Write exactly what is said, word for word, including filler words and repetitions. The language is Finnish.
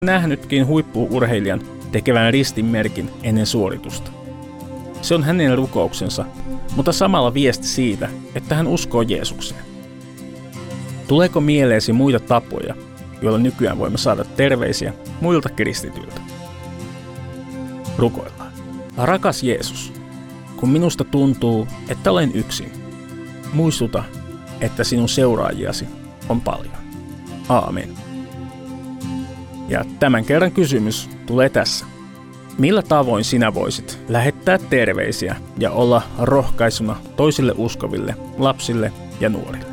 nähnytkin huippu-urheilijan tekevän ristinmerkin ennen suoritusta. Se on hänen rukouksensa, mutta samalla viesti siitä, että hän uskoo Jeesukseen. Tuleeko mieleesi muita tapoja, joilla nykyään voimme saada terveisiä muilta kristityiltä? Rukoillaan. Rakas Jeesus, kun minusta tuntuu, että olen yksin, muistuta, että sinun seuraajiasi on paljon. Aamen. Ja tämän kerran kysymys tulee tässä. Millä tavoin sinä voisit lähettää terveisiä ja olla rohkaisuna toisille uskoville, lapsille ja nuorille?